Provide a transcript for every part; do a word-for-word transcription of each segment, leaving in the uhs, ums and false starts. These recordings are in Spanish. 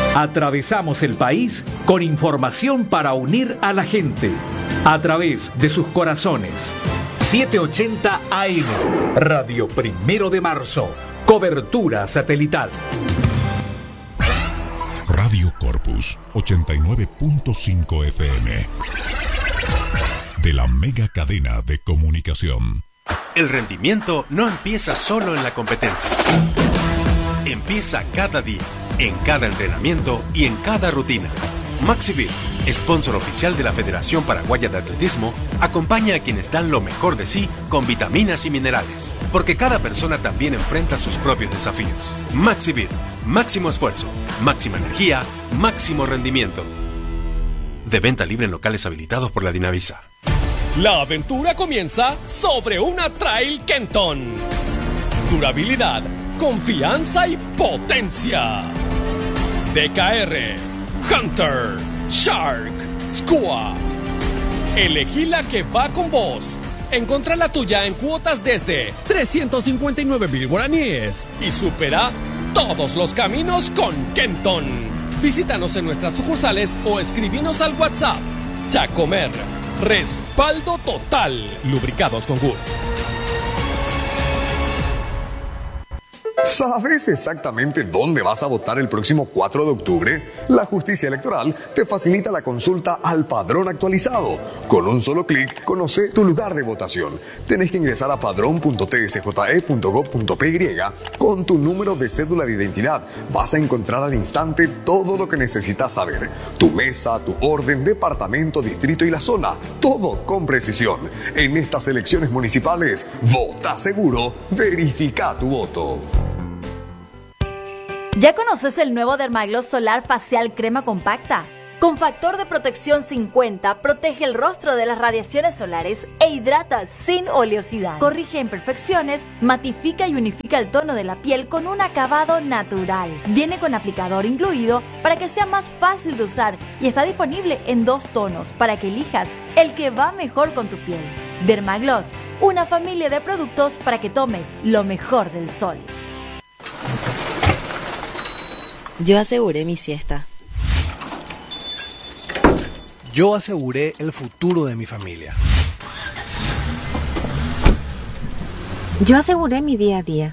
Atravesamos el país con información para unir a la gente a través de sus corazones. setecientos ochenta A M, Radio Primero de Marzo, cobertura satelital. Radio Corpus ochenta y nueve punto cinco F M, de la mega cadena de comunicación. El rendimiento no empieza solo en la competencia. Empieza cada día, en cada entrenamiento y en cada rutina. Maxivir, sponsor oficial de la Federación Paraguaya de Atletismo, acompaña a quienes dan lo mejor de sí con vitaminas y minerales, porque cada persona también enfrenta sus propios desafíos. Maxivir, máximo esfuerzo, máxima energía, máximo rendimiento. De venta libre en locales habilitados por la Dinavisa. La aventura comienza sobre una Trail Kenton. Durabilidad, confianza y potencia. D K R, Hunter, Shark, Skua. Elegí la que va con vos. Encontrá la tuya en cuotas desde trescientos cincuenta y nueve mil guaraníes y supera todos los caminos con Kenton. Visítanos en nuestras sucursales o escribinos al WhatsApp. Chacomer, respaldo total. Lubricados con Gulf. ¿Sabes exactamente dónde vas a votar el próximo cuatro de octubre? La Justicia Electoral te facilita la consulta al padrón actualizado. Con un solo clic, conoce tu lugar de votación. Tenés que ingresar a padrón punto t s j e punto gov punto p y con tu número de cédula de identidad. Vas a encontrar al instante todo lo que necesitas saber. Tu mesa, tu orden, departamento, distrito y la zona. Todo con precisión. En estas elecciones municipales, vota seguro, verifica tu voto. ¿Ya conoces el nuevo Dermagloss Solar Facial Crema Compacta? Con factor de protección cincuenta, protege el rostro de las radiaciones solares e hidrata sin oleosidad. Corrige imperfecciones, matifica y unifica el tono de la piel con un acabado natural. Viene con aplicador incluido para que sea más fácil de usar y está disponible en dos tonos para que elijas el que va mejor con tu piel. Dermagloss, una familia de productos para que tomes lo mejor del sol. Yo aseguré mi siesta. Yo aseguré el futuro de mi familia. Yo aseguré mi día a día.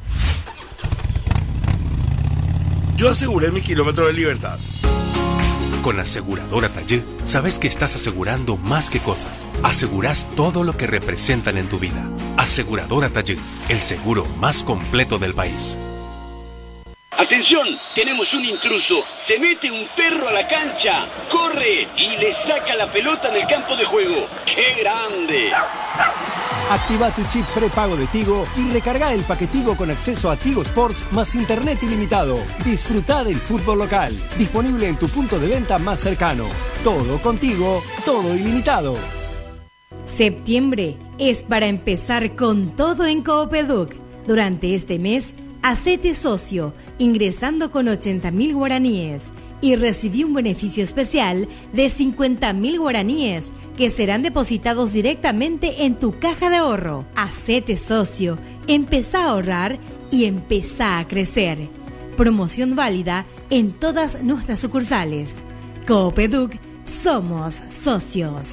Yo aseguré mi kilómetro de libertad. Con Aseguradora Taller, sabes que estás asegurando más que cosas. Asegurás todo lo que representan en tu vida. Aseguradora Taller, el seguro más completo del país. ¡Atención! Tenemos un intruso. Se mete un perro a la cancha, corre y le saca la pelota en el campo de juego. ¡Qué grande! Activa tu chip prepago de Tigo y recarga el paquetigo con acceso a Tigo Sports más internet ilimitado. Disfruta del fútbol local. Disponible en tu punto de venta más cercano. Todo contigo, todo ilimitado. Septiembre es para empezar con todo en Coopeduc. Durante este mes, hacete socio ingresando con ochenta mil guaraníes y recibí un beneficio especial de cincuenta mil guaraníes que serán depositados directamente en tu caja de ahorro. Hacete socio, empezá a ahorrar y empezá a crecer. Promoción válida en todas nuestras sucursales. Coopeduc, somos socios.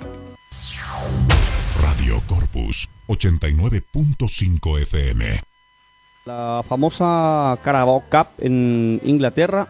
Radio Corpus ochenta y nueve punto cinco F M. La famosa Carabao Cup en Inglaterra.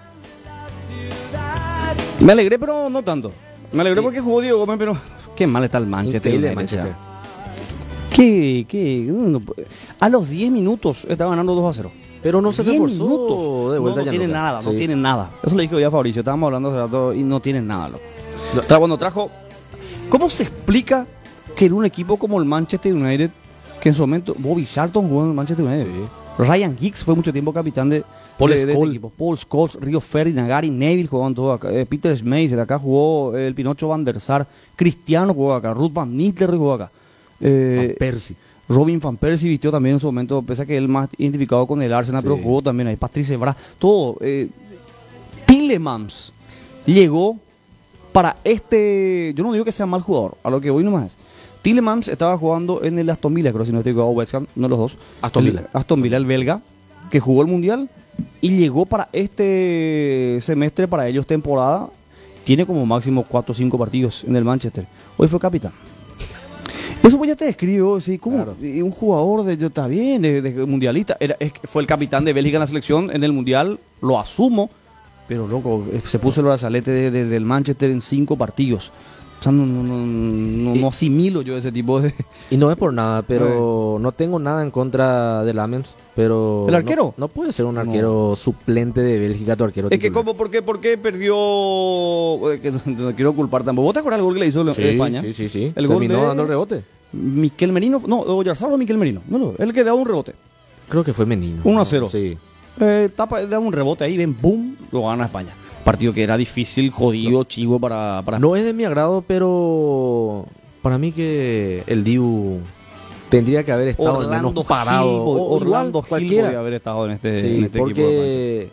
Me alegré, pero no tanto. Me alegré sí. porque jugó Diego Gómez, pero qué mal está el Manchester. Increíble, Manchester. ¿Qué, qué? No, a los diez minutos estaba ganando dos a cero. Pero no se reforzó minutos. de vuelta. No, no tienen nota. nada, sí. no tienen nada. Eso le dije hoy a Fabricio, estábamos hablando hace rato y no tienen nada. Loco. No. Tra cuando trajo... ¿Cómo se explica que en un equipo como el Manchester United, que en su momento Bobby Charlton jugó en el Manchester United, sí. Ryan Giggs fue mucho tiempo capitán de, Paul de, de este equipo. Paul Scholes, Rio Ferdinand, Gary Neville jugaban todos acá. Eh, Peter Schmeichel, acá jugó el Pinocho Van der Sar. Cristiano jugó acá. Ruth Van Nistelrooy jugó acá. Eh, Van Persie. Robin Van Persie vistió también en su momento, pese a que él más identificado con el Arsenal, sí. pero jugó también ahí. Patrice Evra, todo. Eh, Tielemans llegó para este... Yo no digo que sea mal jugador, a lo que voy nomás es. Tielemans estaba jugando en el Aston Villa, creo si no estoy equivocado, West Ham, uno de los dos. Aston Villa. El, Aston Villa, el belga, que jugó el Mundial y llegó para este semestre, para ellos temporada, tiene como máximo cuatro o cinco partidos en el Manchester. Hoy fue capitán. Eso pues ya te describo, ¿sí? Como claro. Un jugador de, está bien, de, de mundialista, era, es, fue el capitán de Bélgica en la selección en el mundial, lo asumo, pero loco, se puso el brazalete de, de, del Manchester en cinco partidos. O sea, no, no, no, no, no asimilo yo ese tipo de... Y no es por nada, pero eh. no tengo nada en contra de Lamens, pero... ¿El arquero? No, no puede ser un arquero no. suplente de Bélgica, tu arquero Es titular. que, ¿cómo? ¿Por qué, por qué perdió...? Que no, no quiero culpar tampoco. ¿Vos te acuerdas del gol que le hizo sí, en España? Sí, sí, sí. El Terminó gol de... dando el rebote. Miquel Merino, no, Oyarzabal o Miquel Merino. No, no, él que daba un rebote. Creo que fue Menino. uno a cero. Sí. Eh, tapa, da un rebote ahí, ven, boom, lo gana España. Partido que era difícil, jodido, no. chivo para, para... No es de mi agrado, pero para mí que el Dibu tendría que haber estado Orlando al menos parado. Gil, o, Orlando Gil cualquiera. podría haber estado en este, sí, en este porque equipo de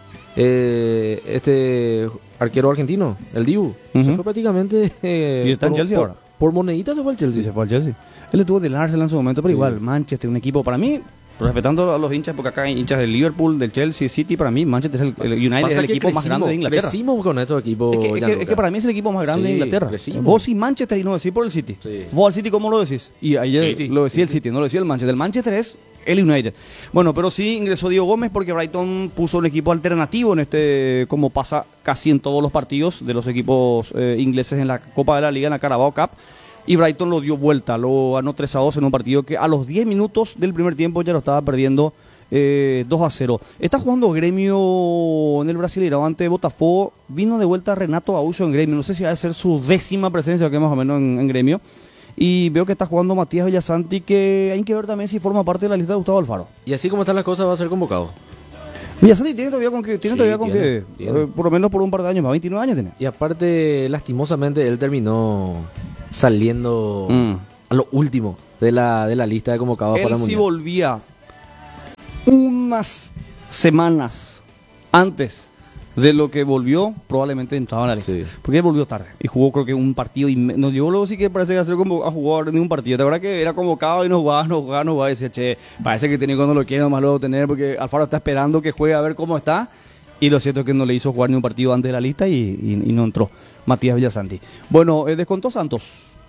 eh, este arquero argentino, el Dibu, uh-huh. se fue prácticamente... Eh, ¿Y está en Chelsea por, ahora? Por moneditas se fue al Chelsea. Sí, se fue al Chelsea. Él estuvo del Arsenal en su momento, pero sí. igual, Manchester, un equipo para mí... Respetando a los hinchas, porque acá hay hinchas del Liverpool, del Chelsea, City, para mí Manchester es el, el United Pasa es el equipo crecimos, más grande de Inglaterra. Crecimos con estos equipos. Es que, es, que, es que para mí es el equipo más grande sí, de Inglaterra. Crecimos. Vos y Manchester y no decís por el City. Sí. Vos al City, ¿cómo lo decís? Y ayer City. Lo decía el City, no lo decía el Manchester. El Manchester es el United. Bueno, pero sí ingresó Diego Gómez porque Brighton puso un equipo alternativo en este, como pasa casi en todos los partidos de los equipos eh, ingleses en la Copa de la Liga, en la Carabao Cup. Y Brighton lo dio vuelta, lo ganó tres a dos en un partido que a los diez minutos del primer tiempo ya lo estaba perdiendo eh, dos a cero. Está jugando Gremio en el Brasileirão ante Botafogo. Vino de vuelta Renato Gaúcho en Gremio. No sé si va a ser su décima presencia, que más o menos en, en Gremio. Y veo que está jugando Matías Villasanti, que hay que ver también si forma parte de la lista de Gustavo Alfaro. Y así como están las cosas, va a ser convocado. Villasanti tiene todavía con que, tiene sí, todavía con tiene, que tiene. Eh, por lo menos por un par de años más, veintinueve años tiene. Y aparte, lastimosamente, él terminó saliendo mm. a lo último de la, de la lista de convocados él para la sí Mundial. Volvía unas semanas antes de lo que volvió, probablemente entraba en la lista. Sí. Porque él volvió tarde y jugó creo que un partido y nos llegó luego sí que parece que hacer como a jugar ni un partido. De verdad que era convocado y no jugaba, no jugaba, no jugaba y decía, che, parece que tiene cuando lo quiere nomás luego tener porque Alfaro está esperando que juegue a ver cómo está. Y lo cierto es que no le hizo jugar ni un partido antes de la lista y, y, y no entró Matías Villasanti. Bueno, eh, descontó Santos.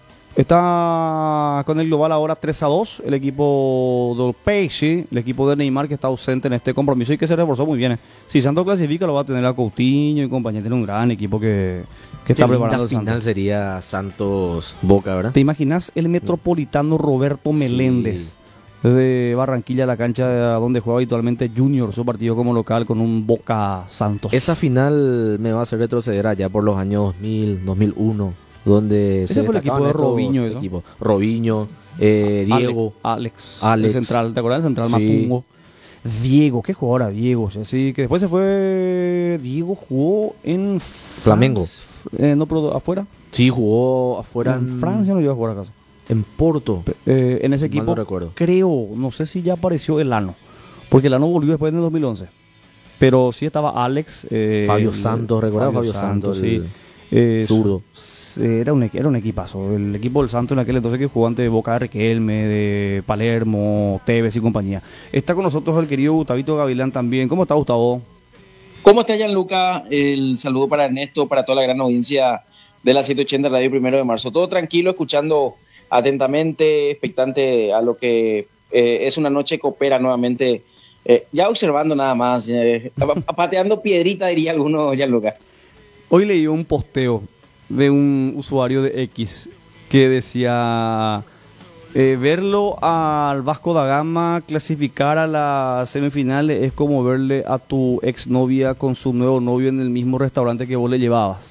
Está con el global ahora tres a dos. El equipo del P S G, el equipo de Neymar, que está ausente en este compromiso y que se reforzó muy bien. Eh. Si Santos clasifica, lo va a tener a Coutinho y compañía. Tiene un gran equipo que, que está preparando el final Santos. Sería Santos-Boca, ¿verdad? ¿Te imaginas el metropolitano Roberto Meléndez? Sí. De Barranquilla, la cancha donde juega habitualmente Junior, su partido como local con un Boca Santos. Esa final me va a hacer retroceder allá por los años dos mil, dos mil uno, donde ese se fue el equipo de Robinho, ¿eso? Equipos. Robinho, eh, Diego, Alex, Alex, el central, ¿te acuerdas del central? Sí. Macungo. Diego, ¿qué jugador era Diego? Sí, que después se fue. Diego jugó en Flamengo. Eh, no, pero afuera. Sí, jugó afuera. En, en Francia no iba a jugar acaso. En Porto. Eh, en ese equipo, no creo, no sé si ya apareció Elano, porque Elano volvió después en el dos mil once. Pero sí estaba Alex. Eh, Fabio Santos, ¿recuerdas? Fabio, Fabio Santos, sí. Eh, zurdo. Era un, era un equipazo. El equipo del Santos en aquel entonces que jugó ante Boca de Riquelme, de Palermo, Tevez y compañía. Está con nosotros el querido Gustavito Gavilán también. ¿Cómo está, Gustavo? ¿Cómo está, Gianluca? El saludo para Ernesto, para toda la gran audiencia de la setecientos ochenta Radio Primero de Marzo. Todo tranquilo, escuchando atentamente, expectante a lo que eh, es una noche que opera nuevamente, eh, ya observando nada más, eh, pateando piedrita, diría alguno, Gianluca. Hoy leí un posteo de un usuario de X que decía eh, verlo al Vasco da Gama clasificar a las semifinales es como verle a tu exnovia con su nuevo novio en el mismo restaurante que vos le llevabas,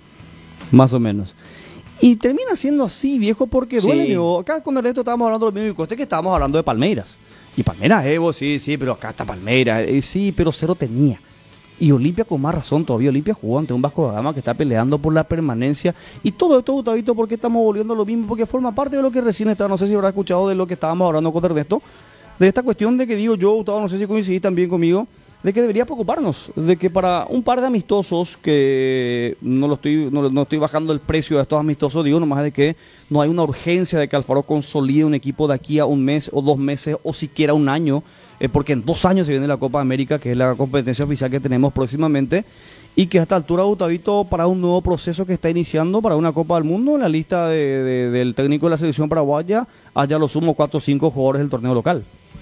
más o menos. Y termina siendo así, viejo, porque duele. Sí. Amigo. Acá con Ernesto estábamos hablando de lo mismo y Coste que estábamos hablando de Palmeiras. Y Palmeiras, Evo, sí, sí, pero acá está Palmeiras. Eh, sí, pero cero tenía. Y Olimpia con más razón todavía. Olimpia jugó ante un Vasco da Gama que está peleando por la permanencia. Y todo esto, Gustavito, ¿por qué estamos volviendo a lo mismo? Porque forma parte de lo que recién está. No sé si habrá escuchado de lo que estábamos hablando con Ernesto. De esta cuestión de que digo yo, Gustavo, no sé si coincidís también conmigo, de que debería preocuparnos, de que para un par de amistosos, que no lo estoy no, no estoy bajando el precio de estos amistosos, digo nomás de que no hay una urgencia de que Alfaro consolide un equipo de aquí a un mes o dos meses o siquiera un año eh, porque en dos años se viene la Copa América, que es la competencia oficial que tenemos próximamente, y que a esta altura, Gustavito, para un nuevo proceso que está iniciando para una Copa del Mundo, en la lista de, de, del técnico de la selección paraguaya, haya los sumos cuatro o cinco jugadores del torneo local.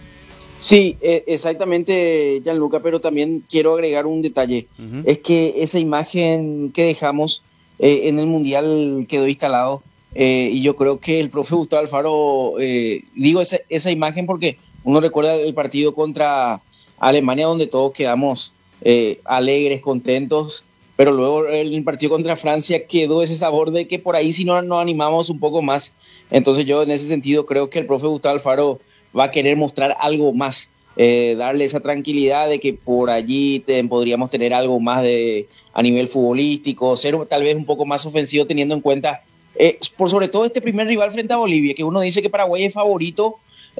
Sí, eh, exactamente, Gianluca, pero también quiero agregar un detalle. Uh-huh. Es que esa imagen que dejamos eh, en el Mundial quedó instalado, eh, y yo creo que el profe Gustavo Alfaro, eh, digo esa, esa imagen porque uno recuerda el partido contra Alemania donde todos quedamos eh, alegres, contentos, pero luego en el partido contra Francia quedó ese sabor de que por ahí sí no nos animamos un poco más. Entonces yo en ese sentido creo que el profe Gustavo Alfaro va a querer mostrar algo más, eh, darle esa tranquilidad de que por allí te, podríamos tener algo más de a nivel futbolístico, ser tal vez un poco más ofensivo teniendo en cuenta, eh, por sobre todo este primer rival frente a Bolivia, que uno dice que Paraguay es favorito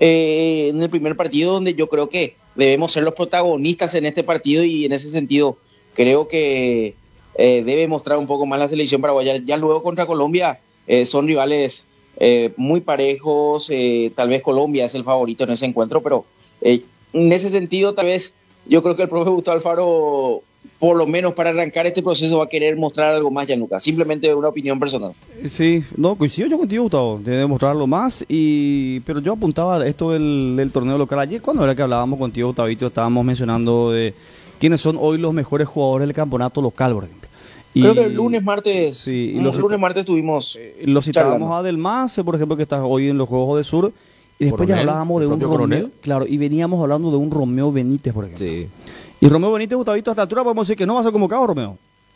eh, en el primer partido, donde yo creo que debemos ser los protagonistas en este partido, y en ese sentido creo que eh, debe mostrar un poco más la selección paraguaya. Ya luego contra Colombia eh, son rivales Eh, muy parejos, eh, tal vez Colombia es el favorito en ese encuentro, pero eh, en ese sentido tal vez yo creo que el profe Gustavo Alfaro, por lo menos para arrancar este proceso, va a querer mostrar algo más, Gianluca, simplemente una opinión personal. Sí, no, coincido yo contigo, Gustavo, debe mostrarlo más, y pero yo apuntaba esto del, del torneo local. Ayer cuando era que hablábamos contigo, Gustavito, estábamos mencionando de quiénes son hoy los mejores jugadores del campeonato local, por ejemplo. Y, creo que el lunes, martes, sí, y los lunes, martes tuvimos. Eh, lo citábamos a Delmas, por ejemplo, que está hoy en los Juegos de Sur, y después Coronel, ya hablábamos de un Romeo, Coronel. Claro, y veníamos hablando de un Romeo Benítez, por ejemplo. Sí. Y Romeo Benítez, Gustavito, a esta altura podemos decir que no va a ser convocado, Romeo.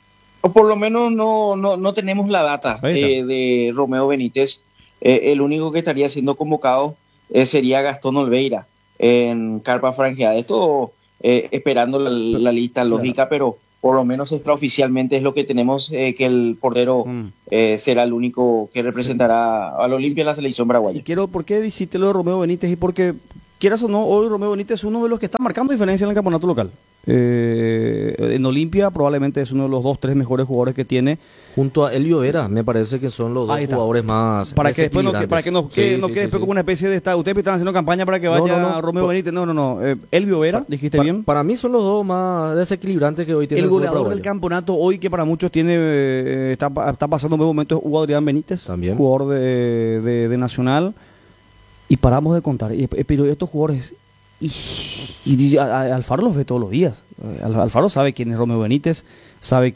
O por lo menos no, no, no tenemos la data eh, de Romeo Benítez. Eh, el único que estaría siendo convocado eh, sería Gastón Olveira en carpa franjeada. Esto eh, esperando la, la lista claro. lógica, pero por lo menos extraoficialmente es lo que tenemos, eh, que el portero mm. eh, será el único que representará al Olimpia en la selección paraguaya. Y quiero, ¿por qué dijiste lo de Romeo Benítez? Y porque, quieras o no, hoy Romeo Benítez es uno de los que está marcando diferencia en el campeonato local. Eh, en Olimpia probablemente es uno de los dos, tres mejores jugadores que tiene. Junto a Elvio Vera, me parece que son los dos jugadores más para que después no, para que no, que, sí, no sí, quede sí, después sí. como una especie de esta, ustedes están haciendo campaña para que vaya no, no, no, Romeo no, Benítez, no, no, no, eh, Elvio Vera, pa, dijiste pa, bien. Para mí son los dos más desequilibrantes que hoy tiene el, el goleador del campeonato hoy, que para muchos tiene eh, está, está pasando un buen momento, es Hugo Adrián Benítez, también jugador de, de, de Nacional, y paramos de contar, y, pero estos jugadores y, y, y Alfaro los ve todos los días. Alfaro sabe quién es Romeo Benítez, sabe que